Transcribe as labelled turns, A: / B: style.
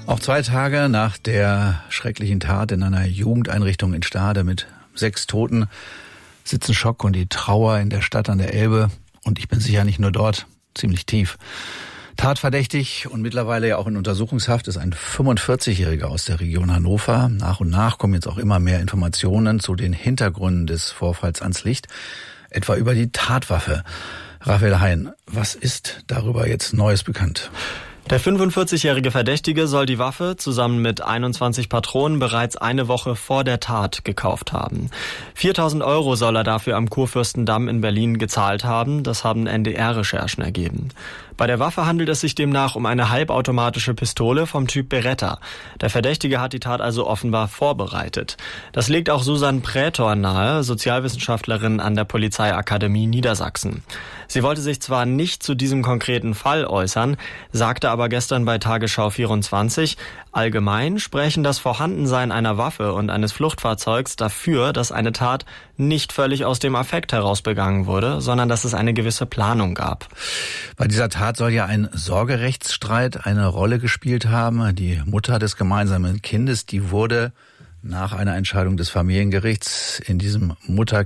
A: Auch 2 Tage nach der schrecklichen Tat in einer Jugendeinrichtung in Stade mit 6 Toten sitzen Schock und die Trauer in der Stadt an der Elbe. Und ich bin sicher nicht nur dort, ziemlich tief. Tatverdächtig und mittlerweile ja auch in Untersuchungshaft ist ein 45-Jähriger aus der Region Hannover. Nach und nach kommen jetzt auch immer mehr Informationen zu den Hintergründen des Vorfalls ans Licht, etwa über die Tatwaffe. Raphael Hein, was ist darüber jetzt Neues bekannt?
B: Der 45-jährige Verdächtige soll die Waffe zusammen mit 21 Patronen bereits eine Woche vor der Tat gekauft haben. 4.000 € soll er dafür am Kurfürstendamm in Berlin gezahlt haben. Das haben NDR-Recherchen ergeben. Bei der Waffe handelt es sich demnach um eine halbautomatische Pistole vom Typ Beretta. Der Verdächtige hat die Tat also offenbar vorbereitet. Das legt auch Susanne Prätor nahe, Sozialwissenschaftlerin an der Polizeiakademie Niedersachsen. Sie wollte sich zwar nicht zu diesem konkreten Fall äußern, sagte aber gestern bei Tagesschau 24, allgemein sprechen das Vorhandensein einer Waffe und eines Fluchtfahrzeugs dafür, dass eine Tat nicht völlig aus dem Affekt heraus begangen wurde, sondern dass es eine gewisse Planung gab.
A: Bei dieser Tat soll ja ein Sorgerechtsstreit eine Rolle gespielt haben. Die Mutter des gemeinsamen Kindes, die wurde nach einer Entscheidung des Familiengerichts in diesem